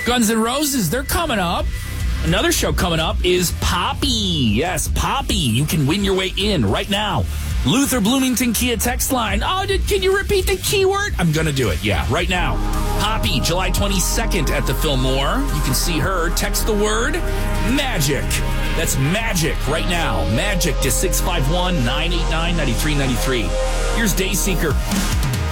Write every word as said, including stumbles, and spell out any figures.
Guns N' Roses, they're coming up. Another show coming up is Poppy. Yes, Poppy. You can win your way in right now. Luther Bloomington Kia text line. Oh, did, can you repeat the keyword? I'm going to do it. Yeah, right now. Poppy, July twenty-second at the Fillmore. You can see her. Text the word magic. That's magic right now. Magic to six five one, nine eight nine, nine three nine three. Here's Dayseeker.